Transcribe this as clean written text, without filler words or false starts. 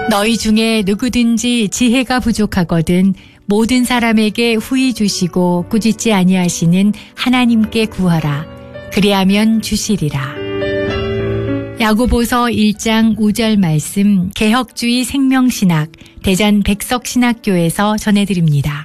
너희 중에 누구든지 지혜가 부족하거든 모든 사람에게 후히 주시고 꾸짖지 아니하시는 하나님께 구하라. 그리하면 주시리라. 야고보서 1장 5절 말씀 개혁주의 생명신학 대전 백석신학교에서 전해드립니다.